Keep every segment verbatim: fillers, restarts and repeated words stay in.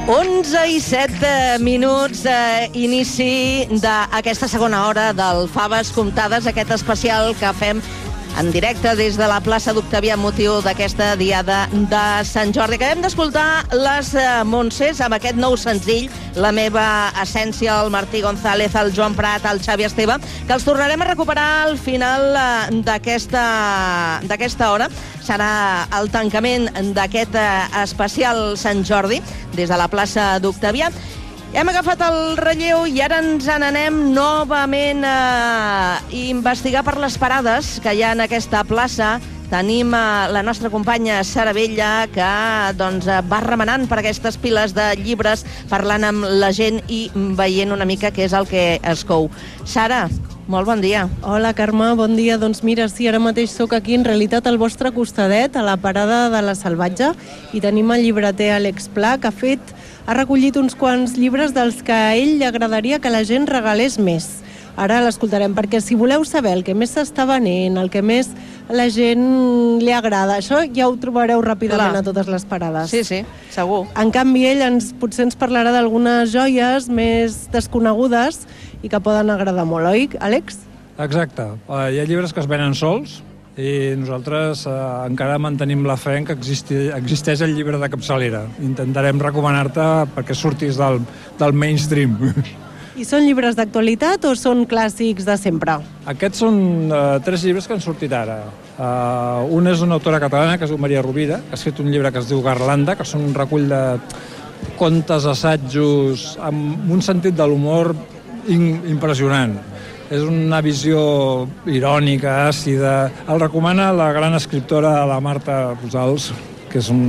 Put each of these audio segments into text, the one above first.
onze i set minuts, eh, inici d'aquesta segona hora del Faves Comptades, aquest especial que fem en directe des de la plaça d'Octavià amb motiu d'aquesta diada de Sant Jordi. Acabem d'escoltar les eh, Montsés amb aquest nou senzill, La meva essència, el Martí González, el Joan Prat, el Xavi Esteve, que els tornarem a recuperar al final eh, d'aquesta d'aquesta hora. Serà el tancament d'aquest eh, especial Sant Jordi des de la plaça d'Octavià. Hem agafat el relleu i ara ens n'anem novament a investigar per les parades que hi ha en aquesta plaça. Tenim la nostra companya Sara Vella, que doncs, va remenant per aquestes piles de llibres, parlant amb la gent i veient una mica què és el que es cou. Sara, molt bon dia. Hola, Carme, bon dia. Doncs mira, sí, ara mateix sóc aquí, en realitat, al vostre costadet, a la parada de la Salvatge, i tenim el llibreter Àlex Pla, que ha fet ha recollit uns quants llibres dels que a ell li agradaria que la gent regalés més. Ara l'escoltarem, perquè si voleu saber el que més s'està venent, el que més a la gent li agrada, això ja ho trobareu ràpidament Clar. a totes les parades. Sí, sí, segur. En canvi, ell ens, potser ens parlarà d'algunes joies més desconegudes i que poden agradar molt, oi, Àlex? Exacte. Hi ha llibres que es venen sols, i nosaltres eh, encara mantenim la fe en que existi, existeix el llibre de capçalera. Intentarem recomanar-te perquè surtis del, del mainstream. I són llibres d'actualitat o són clàssics de sempre? Aquests són eh, tres llibres que han sortit ara. Uh, un és una autora catalana, que es diu Maria Rovira, que ha escrit un llibre que es diu Garlanda, que són un recull de contes, assajos, amb un sentit de l'humor in, impressionant. És una visió irònica, àcida. El recomana la gran escriptora, la Marta Rosals, que és un,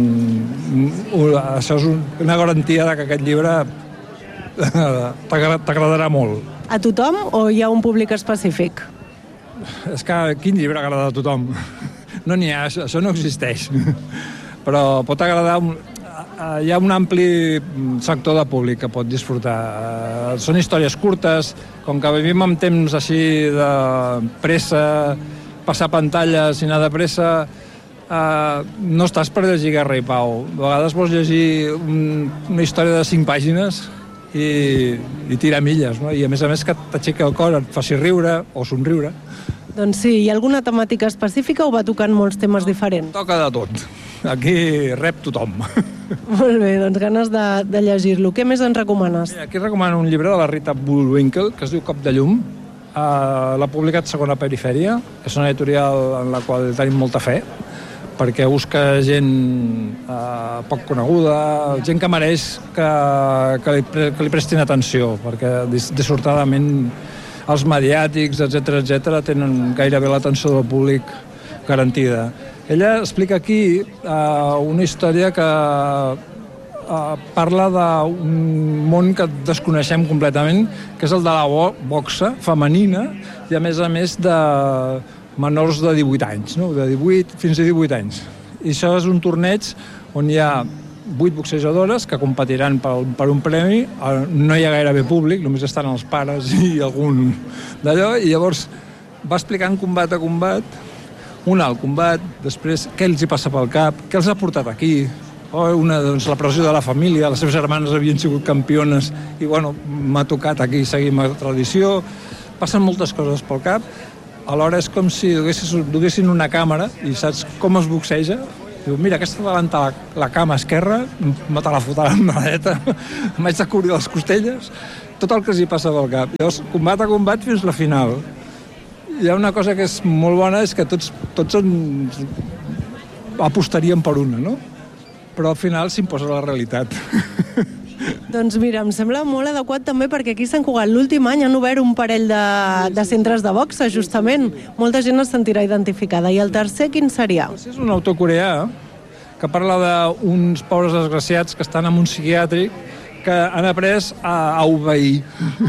un, això és un, una garantia de que aquest llibre t'agradarà molt. A tothom o hi ha un públic específic? És que quin llibre agrada a tothom? No n'hi ha, això, això no existeix. Però pot agradar... Un, hi ha un ampli sector de públic que pot disfrutar. Són històries curtes, com que vivim en temps així de pressa, passar pantalles i anar de pressa, eh, no estàs per llegir Guerra i Pau. A vegades vols llegir un, una història de cinc pàgines i, i tirar milles, no? I a més a més que t'aixequi el cor, et faci riure o somriure. Doncs sí, hi ha alguna temàtica específica o va tocant molts temes diferents? Toca de tot. Aquí rep tothom. Molt bé, doncs ganes de, de llegir-lo. Què més ens recomanes? Mira, aquí recomano un llibre de la Rita Bullwinkle, que es diu Cop de llum. Uh, l'ha publicat Segona Perifèria, que és una editorial en la qual tenim molta fe, perquè busca gent uh, poc coneguda, gent que mereix que, que, li, que li prestin atenció, perquè dissortadament els mediàtics, etcètera, etcètera, tenen gairebé l'atenció del públic garantida. Ella explica aquí uh, una història que uh, parla d'un món que desconeixem completament, que és el de la bo boxa femenina i, a més a més, de menors de divuit anys, no? De divuit fins a divuit anys. I això és un torneig on hi ha vuit boxejadores que competiran per, per un premi. No hi ha gairebé públic, només estan els pares i algun d'allò, i llavors va explicant combat a combat, un alt combat, després què els hi passa pel cap, què els ha portat aquí, o una, doncs, la pressió de la família, les seves germanes havien sigut campiones i bueno, m'ha tocat aquí seguir la tradició, passen moltes coses pel cap, alhora és com si duguessin una càmera i saps com es boxeja. Diu, mira, aquesta davant la, la cama esquerra, me te la fotrà amb la dreta, m'haig de cobrir les costelles, tot el que els hi passa pel cap. Llavors, combat a combat fins la final. Hi ha una cosa que és molt bona, és que tots, tots en... apostaríem per una, no? Però al final s'imposa la realitat. Doncs mira, em sembla molt adequat també perquè aquí a Sant Cugat l'últim any han obert un parell de, de centres de boxa, justament. Molta gent es sentirà identificada. I el tercer, quin seria? És un autor coreà que parla d'uns pobres desgraciats que estan en un psiquiàtric que han après a, a obeir.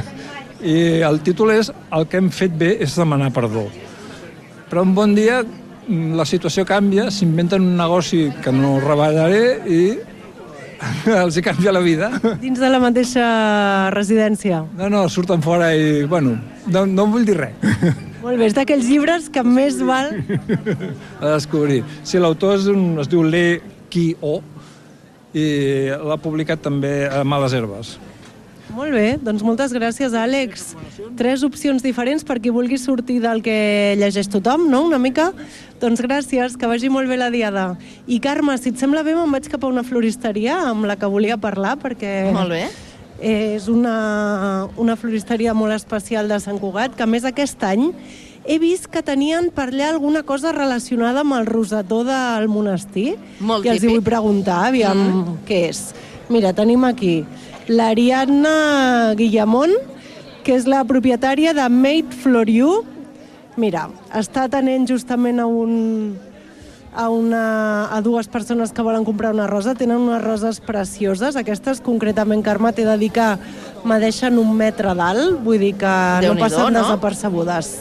I el títol és El que hem fet bé és demanar perdó. Però un bon dia la situació canvia, s'inventen un negoci que no revelaré i els hi canvia la vida. Dins de la mateixa residència? No, no, surten fora i, bueno, no, no vull dir res. Molt bé, és d'aquells llibres que més val a descobrir. Sí, l'autor es, un, es diu Lee Ki-oh i l'ha publicat també a Males Herbes. Molt bé, doncs moltes gràcies, Àlex. Tres opcions diferents per qui vulgui sortir del que llegeix tothom, no?, una mica. Doncs gràcies, que vagi molt bé la diada. I Carme, si et sembla bé, me'n vaig cap a una floristeria amb la que volia parlar, perquè... Molt bé. És una, una floristeria molt especial de Sant Cugat, que a més aquest any he vist que tenien per allà alguna cosa relacionada amb el rosetó del monestir. Molt I els hi típic. vull preguntar, aviam, mm. què és. Mira, tenim aquí l'Ariadna Guillamón, que és la propietària de Made for You. Mira, està atenent justament a un... A, una, a dues persones que volen comprar una rosa. Tenen unes roses precioses. Aquestes, concretament, Carme, t'he de dir que me deixen un metre dalt. Vull dir que no passen no? desapercebudes.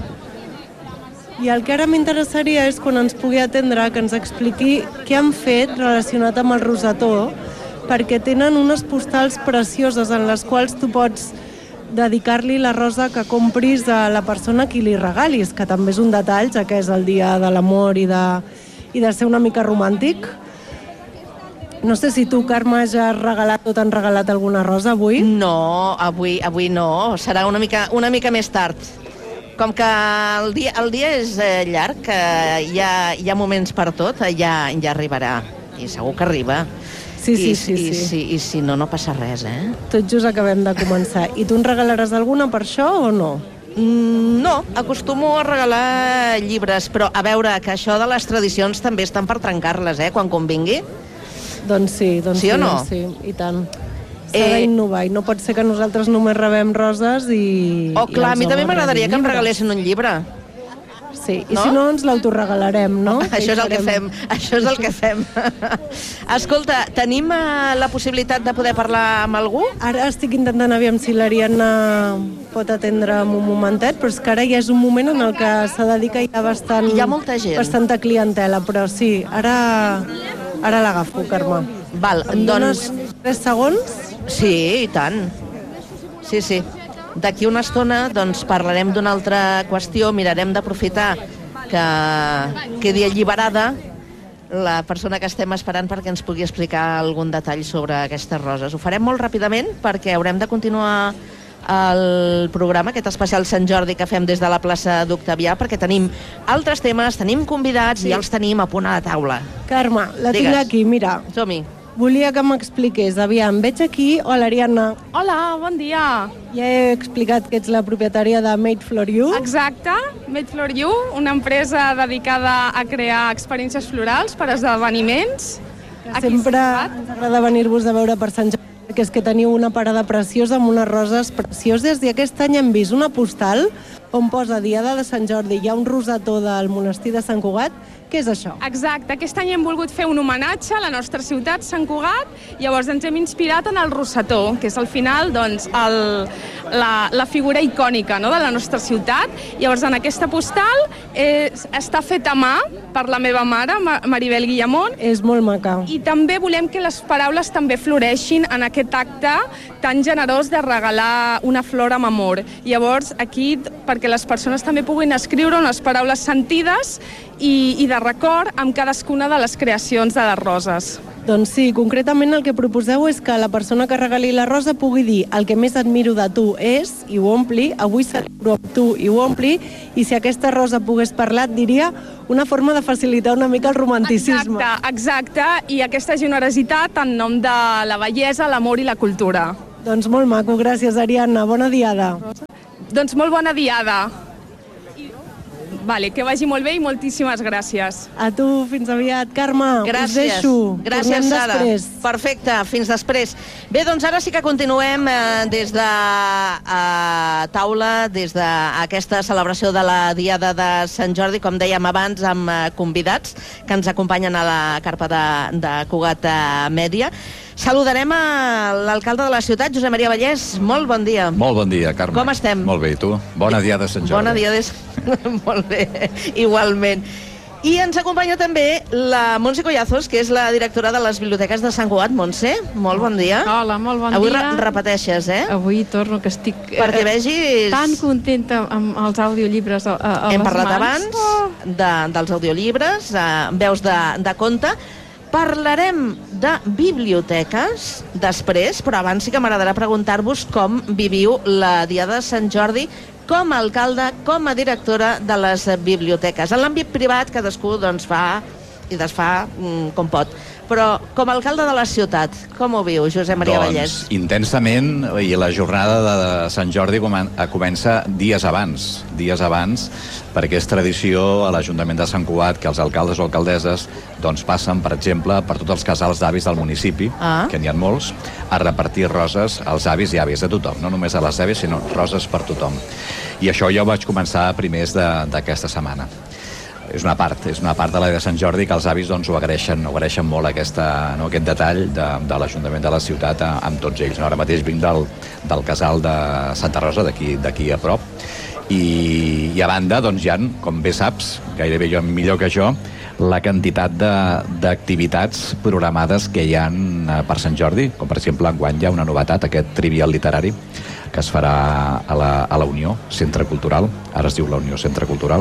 I el que ara m'interessaria és, quan ens pugui atendre, que ens expliqui què han fet relacionat amb el rosetó, perquè tenen unes postals precioses en les quals tu pots dedicar-li la rosa que compris a la persona a qui li regalis, que també és un detall, ja que és el dia de l'amor i de, i de ser una mica romàntic. No sé si tu, Carme, ja has regalat o t'han regalat alguna rosa avui? No, avui, avui no. Serà una mica, una mica més tard. Com que el dia, el dia és eh, llarg, que hi ha, hi ha moments per tot, ja, ja arribarà. I segur que arriba. Sí, sí, I, sí, i, sí. sí. I si no, no passa res, eh? Tot just acabem de començar. I tu en regalaràs alguna per això o no? Mm, no, acostumo a regalar llibres, però a veure, que això de les tradicions també estan per trencar-les, eh, quan convingui. Doncs sí, doncs sí, sí, o no? doncs sí, i tant. S'ha Eh... d'innovar i no pot ser que nosaltres només rebem roses i... Oh, clar, a i mi els també homes m'agradaria rebin que em llibres. regalessin un llibre. Sí, i No? si no ens l'autoregalarem, no? Això és el que fem, això és el que fem. Escolta, tenim eh, la possibilitat de poder parlar amb algú? Ara estic intentant aviam si l'Ariadna pot atendre en un momentet, però és que ara ja és un moment en el que s'ha de dir que hi ha bastant... Hi ha molta gent. Bastanta clientela, però sí, ara, ara l'agafo, Carme. Val, Em doncs... dones tres segons? Sí, i tant. Sí, sí. D'aquí una estona doncs, parlarem d'una altra qüestió, mirarem d'aprofitar que quedi alliberada la persona que estem esperant perquè ens pugui explicar algun detall sobre aquestes roses. Ho farem molt ràpidament perquè haurem de continuar el programa, aquest especial Sant Jordi que fem des de la plaça d'Octavià, perquè tenim altres temes, tenim convidats sí. i els tenim a punt a la taula. Carme, la Digues. tinc aquí, mira. Som-hi. Volia que m'expliqués, aviam, veig aquí, hola Ariadna, Hola, bon dia. ja he explicat que ets la propietària de Made for You. Exacte, Made for You, una empresa dedicada a crear experiències florals per esdeveniments. Aquí Sempre a Sant Cugat. ens agrada venir-vos a veure per Sant Jordi, perquè és que teniu una parada preciosa amb unes roses precioses i aquest any hem vist una postal on posa Diada de Sant Jordi, hi ha un rosetó del monestir de Sant Cugat. Què és això? Exacte, aquest any hem volgut fer un homenatge a la nostra ciutat, Sant Cugat, llavors ens hem inspirat en el rosetó, que és al final doncs, el, la, la figura icònica, no?, de la nostra ciutat. Llavors en aquesta postal eh, està feta a mà per la meva mare, Maribel Guillamón, És molt maca. i també volem que les paraules també floreixin en aquest acte tan generós de regalar una flor amb amor. Llavors, aquí, perquè les persones també puguin escriure unes paraules sentides i, i de record amb cadascuna de les creacions de les roses. Doncs sí, concretament el que proposeu és que la persona que regali la rosa pugui dir el que més admiro de tu és, i ho ompli, avui celebro amb tu i ho ompli, i si aquesta rosa pogués parlar, et diria una forma de facilitar una mica el romanticisme. Exacte, exacte, i aquesta generositat en nom de la bellesa, l'amor i la cultura. Doncs molt maco, gràcies Ariadna, bona diada. Doncs molt bona diada. Vale, que vagi molt bé i moltíssimes gràcies. A tu, fins aviat. Carme, Gràcies. us deixo. Gràcies, Tornem Sara. després. Perfecte, fins després. Bé, doncs ara sí que continuem eh, des de eh, taula, des d'aquesta celebració de la Diada de Sant Jordi, com dèiem abans, amb eh, convidats que ens acompanyen a la carpa de, de Cugat eh, Mèdia. Saludarem a l'alcalde de la ciutat, Josep Maria Vallès. Molt bon dia. Molt bon dia, Carme. Com estem? Molt bé, i tu? Bona diada de Sant Jordi. Bona dia des... Molt bé, igualment. I ens acompanya també la Montse Collazos, que és la directora de les biblioteques de Sant Cugat. Montse, molt bon dia. Hola, molt bon Avui dia. Avui re repeteixes, eh? Avui torno, que estic eh, Perquè vegis... tan contenta amb els audiollibres a, a, a Hem les parlat mans. abans Oh. de, dels audiollibres, eh, veus de, de conte, Parlarem de biblioteques després, però abans sí que m'agradarà preguntar-vos com viviu la Diada de Sant Jordi com a alcalde, com a directora de les biblioteques. En l'àmbit privat cadascú doncs, fa i desfà mm, com pot. Però com a alcalde de la ciutat, com ho viu, Josep Maria Vallès? Doncs intensament, i la jornada de Sant Jordi comença dies abans, dies abans, perquè és tradició a l'Ajuntament de Sant Cugat que els alcaldes o alcaldesses doncs passen, per exemple, per tots els casals d'avis del municipi, ah. que n'hi ha molts, a repartir roses als avis i àvies de tothom, no només a les àvies, sinó roses per tothom. I això ja ho vaig començar a primers d'aquesta setmana. És una part, és una part de la de Sant Jordi que els avis doncs, ho agraeixen, ho agraeixen molt aquesta, no, aquest detall de, de l'Ajuntament de la ciutat a, amb tots ells. No, ara mateix vinc del, del casal de Santa Rosa, d'aquí a prop, i, i a banda doncs, hi ha, com bé saps, gairebé jo millor que jo, la quantitat d'activitats programades que hi ha per Sant Jordi, com per exemple enguany hi ha una novetat, aquest trivial literari que es farà a la, a la Unió, Centre Cultural, ara es diu la Unió Centre Cultural.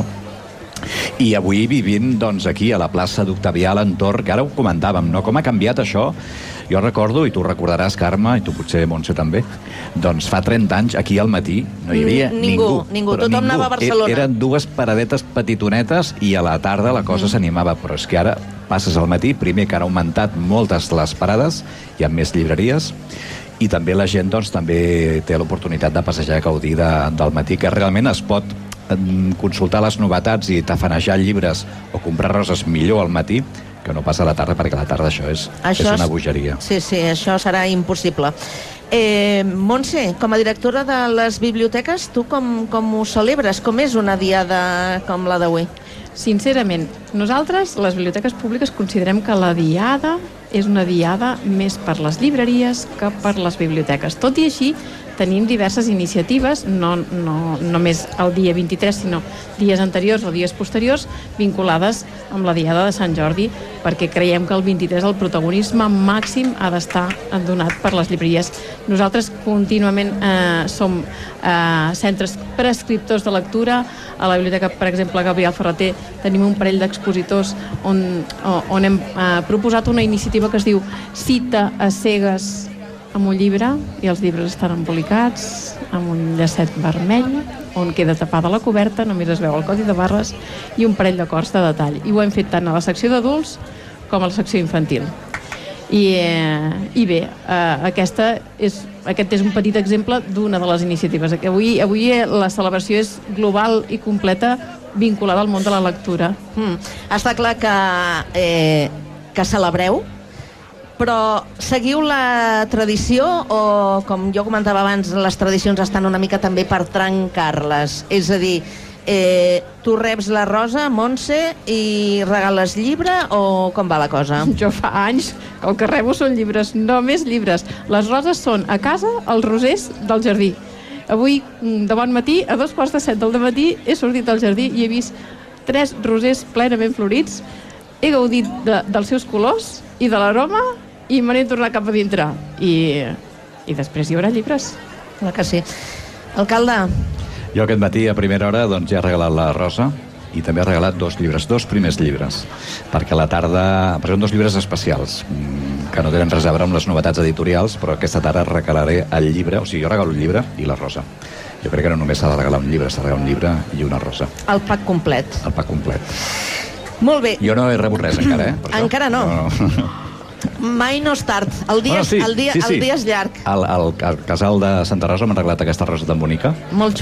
I avui vivint doncs, aquí a la plaça d'Octavià, a l'entorn, que ara ho comentàvem, no? Com ha canviat això? Jo recordo, i tu recordaràs, Carme, i tu potser, Montse, també, doncs fa trenta anys, aquí al matí, no hi havia ningú. Ningú, ningú. Tothom ningú. anava a Barcelona. Eren dues paradetes petitonetes i a la tarda la cosa mm. s'animava, però és que ara passes al matí, primer que han augmentat moltes les parades, hi ha més llibreries, i també la gent doncs, també té l'oportunitat de passejar i gaudir de, del matí, que realment es pot consultar les novetats i tafanejar llibres o comprar roses millor al matí que no passa a la tarda, perquè a la tarda això és, això és una bogeria. Sí, sí, això serà impossible. Eh, Montse, com a directora de les biblioteques, tu com, com ho celebres? Com és una diada com la d'avui? Sincerament, nosaltres, les biblioteques públiques, considerem que la diada és una diada més per les llibreries que per les biblioteques. Tot i així, tenim diverses iniciatives, no, no només el dia vint-i-tres, sinó dies anteriors o dies posteriors, vinculades amb la Diada de Sant Jordi, perquè creiem que el vint-i-tres el protagonisme màxim ha d'estar donat per les llibreries. Nosaltres contínuament eh, som eh, centres prescriptors de lectura. A la biblioteca, per exemple, Gabriel Ferrater, tenim un parell d'expositors on, on hem eh, proposat una iniciativa que es diu Cita a cegues amb un llibre, i els llibres estan embolicats amb un llacet vermell on queda tapada la coberta, només es veu el codi de barres i un parell d'acords de detall. I ho hem fet tant a la secció d'adults com a la secció infantil. I, eh, i bé, eh, aquesta és, aquest és un petit exemple d'una de les iniciatives. Avui, avui la celebració és global i completa, vinculada al món de la lectura. Mm. Està clar que, eh, que celebreu, però seguiu la tradició o, com jo comentava abans, les tradicions estan una mica també per trencar-les? És a dir, eh, tu reps la rosa, Montse, i regales llibre o com va la cosa? Jo fa anys que el que rebo són llibres, només llibres. Les roses són a casa, els rosers del jardí. Avui, de bon matí, a dos quarts de set del matí, he sortit al jardí i he vist tres rosers plenament florits. He gaudit de, dels seus colors i de l'aroma, i me n'he tornat cap a dintre. I, i després hi haurà llibres. Clar que sí. Alcalde. Jo aquest matí, a primera hora, doncs ja he regalat la rosa i també he regalat dos llibres, dos primers llibres, perquè a la tarda... Però són dos llibres especials, que no tenen res a veure amb les novetats editorials, però aquesta tarda regalaré el llibre, o sigui, jo regalo el llibre i la rosa. Jo crec que no només s'ha de regalar un llibre, s'ha de regalar un llibre i una rosa. El pack complet. El pack complet. Molt bé. Jo no he rebut res encara, eh? Encara no. no, no. Mai no és tard. El dia, bueno, sí, el dia, sí, sí. El dia és llarg. Al, al, al casal de Santa Rosa m'han regalat aquesta rosa tan bonica. Molt